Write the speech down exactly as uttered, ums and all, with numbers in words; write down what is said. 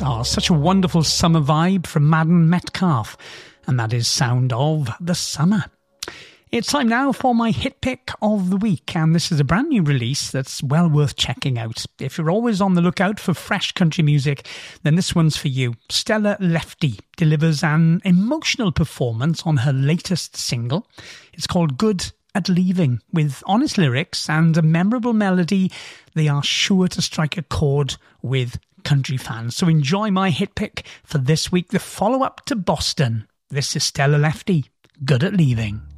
Oh, such a wonderful summer vibe from Madden Metcalf, and that is Sound of the Summer. It's time now for my hit pick of the week, and this is a brand new release that's well worth checking out. If you're always on the lookout for fresh country music, then this one's for you. Stella Lefty delivers an emotional performance on her latest single. It's called Good at Leaving. With honest lyrics and a memorable melody, they are sure to strike a chord with country fans. So enjoy my hit pick for this week, the follow-up to Boston. This is Stella Lefty, Good at Leaving.